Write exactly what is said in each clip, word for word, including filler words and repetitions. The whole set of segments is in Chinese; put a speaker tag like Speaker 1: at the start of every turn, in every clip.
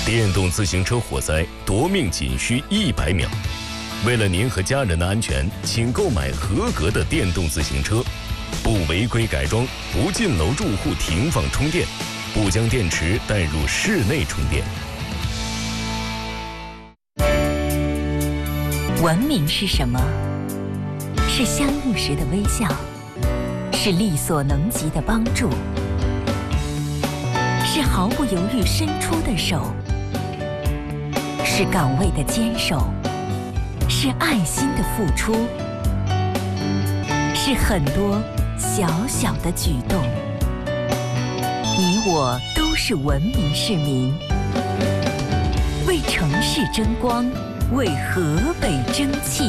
Speaker 1: 电动自行车火灾夺命仅需一百秒。为了您和家人的安全，请购买合格的电动自行车，不违规改装，不进楼住户停放充电，不将电池带入室内充电。
Speaker 2: 文明是什么？是相遇时的微笑，是力所能及的帮助，是毫不犹豫伸出的手，是岗位的坚守，是爱心的付出，是很多小小的举动。你我都是文明市民，为城市争光，为河北争气。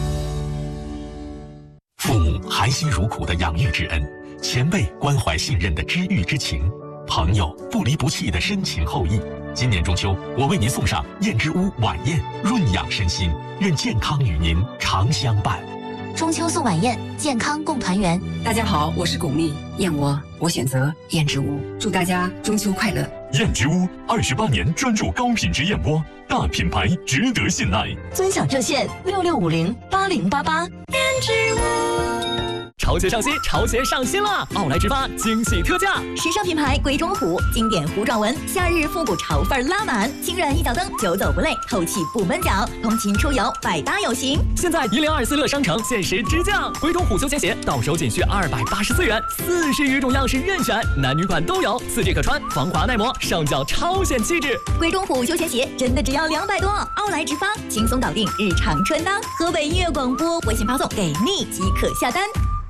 Speaker 3: 父母含辛茹苦的养育之恩，前辈关怀信任的知遇之情，朋友不离不弃的深情厚谊。今年中秋，我为您送上燕之屋晚宴，润养身心，愿健康与您常相伴。
Speaker 4: 中秋送晚宴，健康共团圆。
Speaker 5: 大家好，我是巩俐，燕窝我选择燕之屋，祝大家中秋快乐。
Speaker 6: 燕之屋二十八年专注高品质燕窝，大品牌值得信赖。
Speaker 7: 尊享热线六六五零八零八八。燕之屋。
Speaker 8: 潮鞋上新，潮鞋上新了！奥莱直发惊喜特价，
Speaker 7: 时尚品牌鬼冢虎，经典糊状纹，夏日复古潮范拉满，轻软一脚蹬，久走不累，透气不闷脚，通勤出游百搭有型。
Speaker 8: 现在一零二四乐商城限时直降，鬼冢虎休闲鞋到手仅需二百八十四元，四十余种样式任选，男女款都有，四季可穿，防滑耐磨，上脚超显气质。
Speaker 7: 鬼冢虎休闲鞋真的只要两百多，奥莱直发轻松搞定日常穿搭。河北音乐广播微信发送给你即可下单。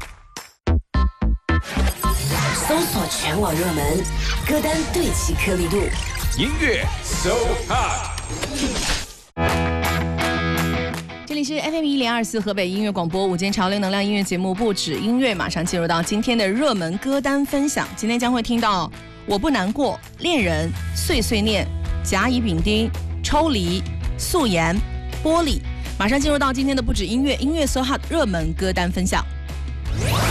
Speaker 9: 搜索全网热门歌单，对齐颗粒度，
Speaker 10: 音乐 so hot。
Speaker 11: 这里是 F M 一零二四河北音乐广播午间潮流能量音乐节目，不止音乐，马上进入到今天的热门歌单分享。今天将会听到我不难过、恋人、碎碎念、甲乙丙丁、抽离、素颜、玻璃。马上进入到今天的不止音乐，音乐 so hot 热门歌单分享。